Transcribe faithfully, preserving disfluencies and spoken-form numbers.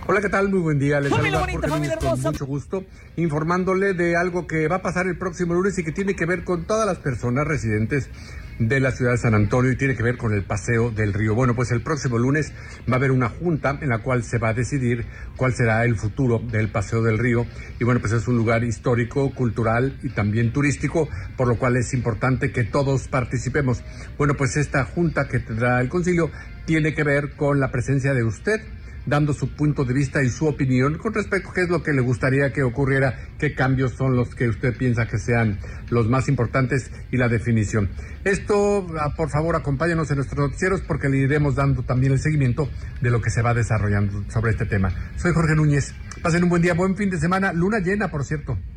Hola, ¿qué tal? Muy buen día. Les Familia saluda bonita, Jorge familia Núñez con hermosa. mucho gusto, informándole de algo que va a pasar el próximo lunes y que tiene que ver con todas las personas residentes de la ciudad de San Antonio y tiene que ver con el Paseo del Río. Bueno, pues el próximo lunes va a haber una junta en la cual se va a decidir cuál será el futuro del Paseo del Río. Y bueno, pues es un lugar histórico, cultural y también turístico, por lo cual es importante que todos participemos. Bueno, pues esta junta que tendrá el concilio tiene que ver con la presencia de usted, dando su punto de vista y su opinión con respecto a qué es lo que le gustaría que ocurriera, qué cambios son los que usted piensa que sean los más importantes y la definición. Esto, por favor, acompáñanos en nuestros noticieros porque le iremos dando también el seguimiento de lo que se va desarrollando sobre este tema. Soy Jorge Núñez. Pasen un buen día, buen fin de semana, luna llena, por cierto.